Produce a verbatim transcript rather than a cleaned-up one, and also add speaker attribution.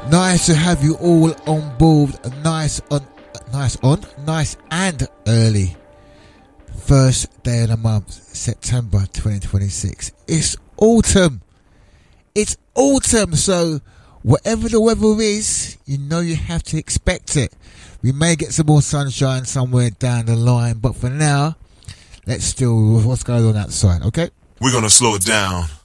Speaker 1: Nice to have you all on board. Nice on, nice on, nice and early. First day of the month, September twenty twenty-six. It's autumn. It's autumn, so whatever the weather is, you know you have to expect it. We may get some more sunshine somewhere down the line, but for now, let's still what's going on outside, okay?
Speaker 2: We're gonna slow it down.